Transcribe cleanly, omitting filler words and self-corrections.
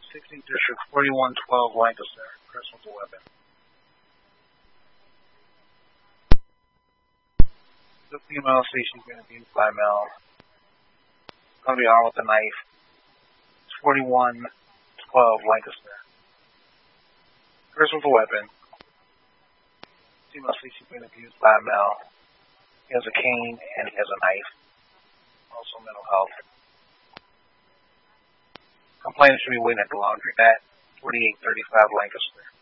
16th District, 4112 Lancaster. Person with a weapon. The female says she's been abused by male. Going to be armed with a knife. It's 4112 Lancaster. Person with a weapon. Female says she's been abused by a male. He has a cane and he has a knife. Also mental health. Complainant should be waiting at the laundry mat. 4835 Lancaster.